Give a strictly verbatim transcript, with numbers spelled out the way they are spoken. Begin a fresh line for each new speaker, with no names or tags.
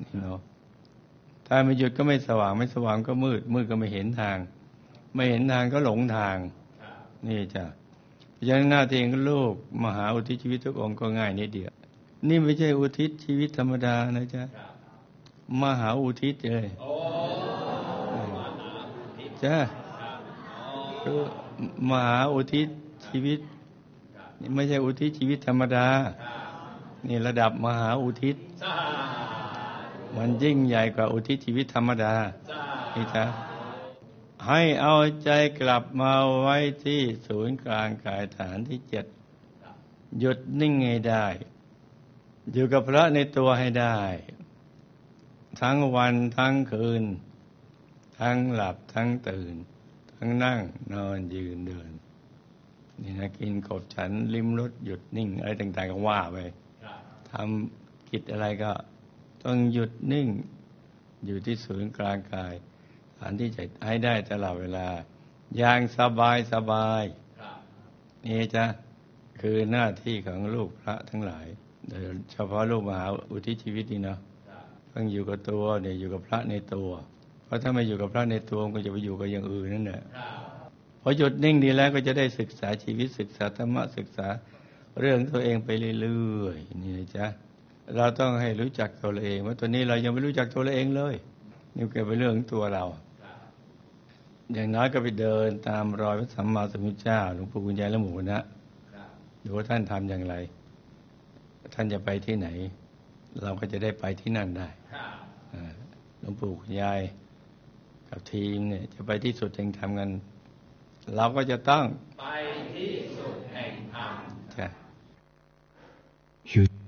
เนาะถ้าไม่หยุดก็ไม่สว่างไม่สว่างก็มืดมืดก็ไม่เห็นทางไม่เห็นทางก็หลงทางนี่จ้ะเพราะฉะนั้นหน้าที่ของลูกมหาอุทิศชีวิตทุกองค์ก็ง่ายนิดเดียวนี่ไม่ใช่อุทิศชีวิตธรรมดานะจ๊ะมหาอุทิศเลยจ้ะคือมหาอุทิศชีวิตนี่ไม่ใช่อุทิศชีวิตธรรมดานี่ระดับมหาอุทิศมันยิ่งใหญ่กว่าอุทิศชีวิตธรรมดานี่จ้ะให้เอาใจกลับมาไว้ที่ศูนย์กลางกายฐานที่เจ็ดหยุดนิ่งให้ได้อยู่กับพระในตัวให้ได้ทั้งวันทั้งคืนทั้งหลับทั้งตื่นทั้งนั่งนอนยืนเดินนี่นะกินขบฉันลิ้มรสหยุดนิ่งอะไรต่างๆก็ว่าไปทำกิจอะไรก็ต้องหยุดนิ่งอยู่ที่ศูนย์กลางกายฐานที่จะให้ได้ตลอดเวลาอย่างสบายสบายนี่จ้ะคือหน้าที่ของลูกพระทั้งหลายโดยเฉพาะลูกมหาอุทิศชีวิตนี่เนาะต้องอยู่กับตัวเนี่ยอยู่กับพระในตัวเพราะถ้าไม่อยู่กับพระในตัวก็จะไปอยู่กับอย่างอื่นนั่นแหละพอหยุดนิ่งดีแล้วก็จะได้ศึกษาชีวิตศึกษาธรรมะศึกษาเรื่องตัวเองไปเรื่อยๆนี่จ้ะเราต้องให้รู้จักตัวเราเองว่าตัวนี้เรายังไม่รู้จักตัวเราเองเลยนี่เกี่ยวกับเรื่องตัวเราอย่างน้อยก็ไปเดินตามรอยพระสัมมาสัมพุทธเจ้าหลวงปู่คุณยายและหมู่คณะดูว่าท่านทำอย่างไรท่านจะไปที่ไหนเราก็จะได้ไปที่นั่นได้หลวงปู่คุณยายกับทีมเนี่ยจะไปที่สุดแห่งธรรมกันเราก็จะต้องไปที่สุดแห่งธรรมใช่หยุด